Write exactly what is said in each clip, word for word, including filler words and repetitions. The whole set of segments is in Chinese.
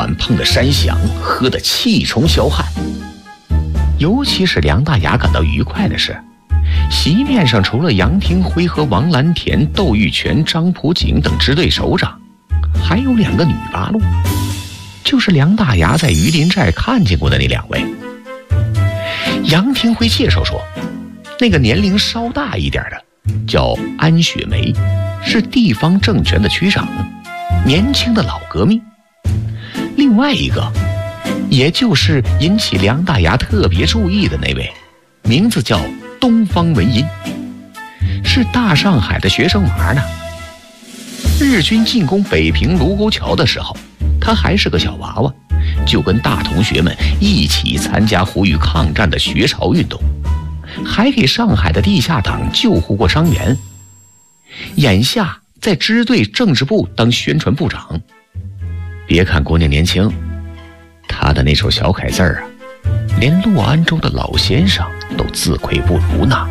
碗碰得山响，喝得气冲霄汗。尤其是梁大牙感到愉快的是，席面上除了杨廷辉和王蓝田、窦玉泉、张普景等支队首长，还有两个女八路，就是梁大牙在榆林寨看见过的那两位。杨廷辉介绍说，那个年龄稍大一点的叫安雪梅，是地方政权的区长，年轻的老革命。另外一个，也就是引起梁大牙特别注意的那位，名字叫东方文音，是大上海的学生娃呢。日军进攻北平卢沟桥的时候，他还是个小娃娃，就跟大同学们一起参加呼吁抗战的学潮运动，还给上海的地下党救护过伤员。眼下在支队政治部当宣传部长。别看姑娘年轻，她的那手小楷字儿啊，连洛安州的老先生都自愧不如呢。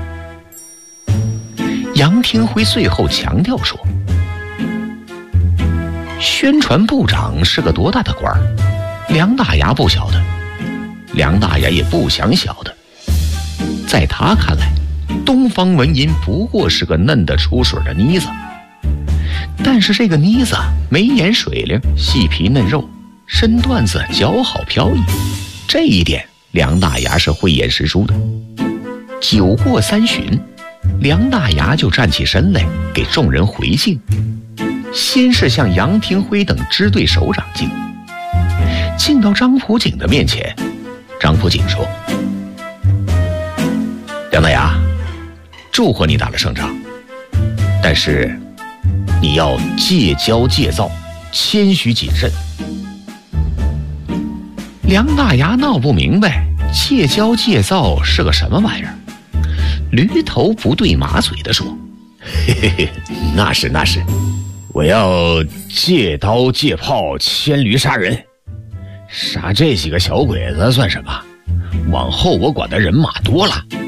杨廷辉最后强调说，宣传部长是个多大的官儿，梁大牙不晓得，梁大牙也不想晓得。在他看来，东方文音不过是个嫩得出水的妮子，但是这个妮子眉眼水灵，细皮嫩肉，身段子姣好飘逸，这一点梁大牙是慧眼识珠的。酒过三巡，梁大牙就站起身来给众人回敬，先是向杨廷辉等支队首长敬，敬到张普景的面前。张普景说，梁大牙，祝贺你打了胜仗，但是你要戒骄戒躁，谦虚谨慎。梁大牙闹不明白戒骄戒躁是个什么玩意儿，驴头不对马嘴地说， 嘿嘿嘿，那是那是，我要戒刀戒炮，牵驴杀人，杀这几个小鬼子算什么？往后我管的人马多了。